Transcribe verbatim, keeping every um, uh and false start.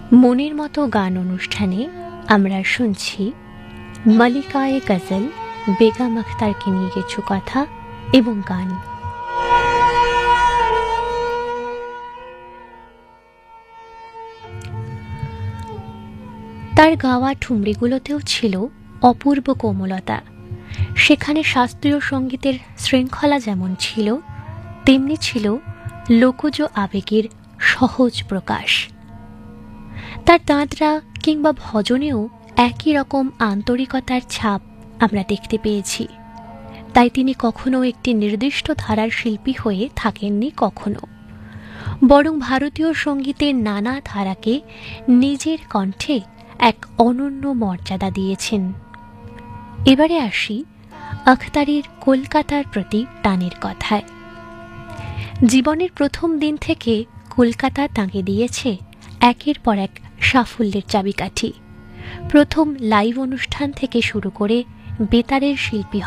মনের মতো গান অনুষ্ঠানে আমরা শুনছি মালিকায়ে গজল বেগম আখতারকে নিয়ে কিছু কথা এবং গান। তার গাওয়া ঠুমরিগুলোতেও ছিল অপূর্ব কোমলতা। সেখানে শাস্ত্রীয় সঙ্গীতের শৃঙ্খলা যেমন ছিল, তেমনি ছিল লোকজ আবেগের সহজ প্রকাশ। তার তাঁতরা কিংবা ভজনেও একই রকম আন্তরিকতার ছাপ আমরা দেখতে পেয়েছি। তাই তিনি কখনো একটি নির্দিষ্ট ধারার শিল্পী হয়ে থাকেননি কখনো, বরং ভারতীয় সঙ্গীতের নানা ধারাকে নিজের কণ্ঠে এক অনন্য মর্যাদা দিয়েছেন। এবারে আসি আখতারের কলকাতার প্রতি টানের কথায়। জীবনের প্রথম দিন থেকে কলকাতা তাঁকে দিয়েছে একের পর এক সাফল্যের চাবিকাঠি। প্রথম লাইভ অনুষ্ঠান থেকে শুরু করে বেতারের শিল্পী